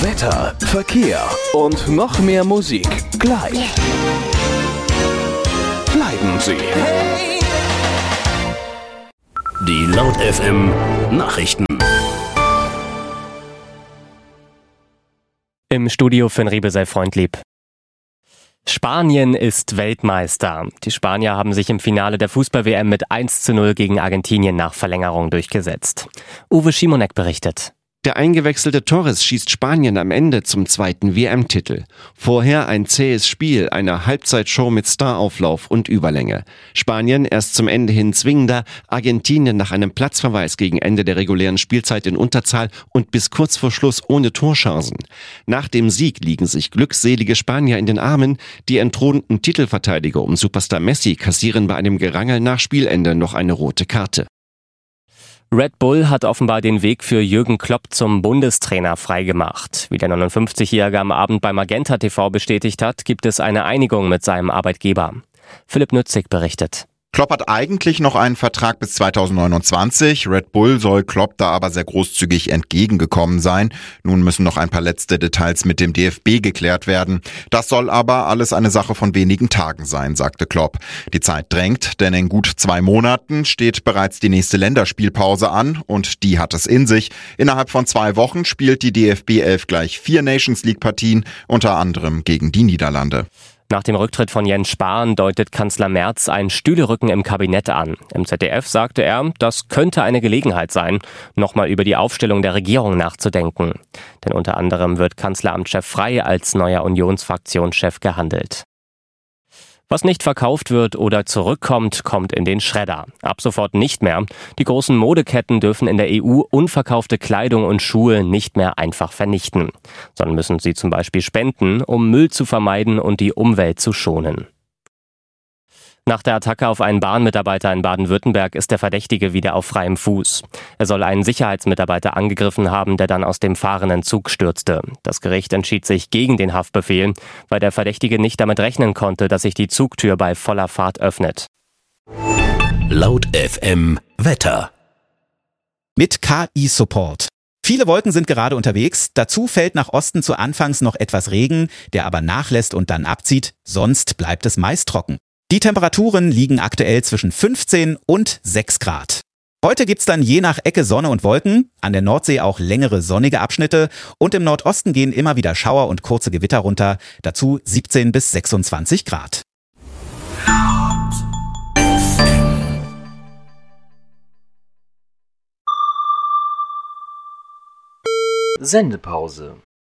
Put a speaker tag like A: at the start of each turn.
A: Wetter, Verkehr und noch mehr Musik gleich. Bleiben Sie.
B: Die Laut FM Nachrichten.
C: Im Studio Finn Riebe, sei freundlieb. Spanien ist Weltmeister. Die Spanier haben sich im Finale der Fußball-WM mit 1:0 gegen Argentinien nach Verlängerung durchgesetzt. Uwe Schimonek berichtet.
D: Der eingewechselte Torres schießt Spanien am Ende zum zweiten WM-Titel. Vorher ein zähes Spiel, eine Halbzeitshow mit Starauflauf und Überlänge. Spanien erst zum Ende hin zwingender, Argentinien nach einem Platzverweis gegen Ende der regulären Spielzeit in Unterzahl und bis kurz vor Schluss ohne Torchancen. Nach dem Sieg liegen sich glückselige Spanier in den Armen. Die entthronten Titelverteidiger um Superstar Messi kassieren bei einem Gerangel nach Spielende noch eine rote Karte.
C: Red Bull hat offenbar den Weg für Jürgen Klopp zum Bundestrainer freigemacht. Wie der 59-Jährige am Abend bei Magenta TV bestätigt hat, gibt es eine Einigung mit seinem Arbeitgeber. Philipp Nützig berichtet.
E: Klopp hat eigentlich noch einen Vertrag bis 2029. Red Bull soll Klopp da aber sehr großzügig entgegengekommen sein. Nun müssen noch ein paar letzte Details mit dem DFB geklärt werden. Das soll aber alles eine Sache von wenigen Tagen sein, sagte Klopp. Die Zeit drängt, denn in gut 2 Monaten steht bereits die nächste Länderspielpause an und die hat es in sich. Innerhalb von 2 Wochen spielt die DFB 11 gleich 4 Nations-League-Partien, unter anderem gegen die Niederlande.
C: Nach dem Rücktritt von Jens Spahn deutet Kanzler Merz ein Stühlerücken im Kabinett an. Im ZDF sagte er, das könnte eine Gelegenheit sein, nochmal über die Aufstellung der Regierung nachzudenken. Denn unter anderem wird Kanzleramtschef Frey als neuer Unionsfraktionschef gehandelt. Was nicht verkauft wird oder zurückkommt, kommt in den Schredder. Ab sofort nicht mehr. Die großen Modeketten dürfen in der EU unverkaufte Kleidung und Schuhe nicht mehr einfach vernichten, sondern müssen sie zum Beispiel spenden, um Müll zu vermeiden und die Umwelt zu schonen. Nach der Attacke auf einen Bahnmitarbeiter in Baden-Württemberg ist der Verdächtige wieder auf freiem Fuß. Er soll einen Sicherheitsmitarbeiter angegriffen haben, der dann aus dem fahrenden Zug stürzte. Das Gericht entschied sich gegen den Haftbefehl, weil der Verdächtige nicht damit rechnen konnte, dass sich die Zugtür bei voller Fahrt öffnet.
B: Laut FM Wetter.
F: Mit KI-Support. Viele Wolken sind gerade unterwegs. Dazu fällt nach Osten zu Anfangs noch etwas Regen, der aber nachlässt und dann abzieht. Sonst bleibt es meist trocken. Die Temperaturen liegen aktuell zwischen 15 und 6 Grad. Heute gibt's dann je nach Ecke Sonne und Wolken, an der Nordsee auch längere sonnige Abschnitte und im Nordosten gehen immer wieder Schauer und kurze Gewitter runter, dazu 17 bis 26 Grad.
G: Sendepause.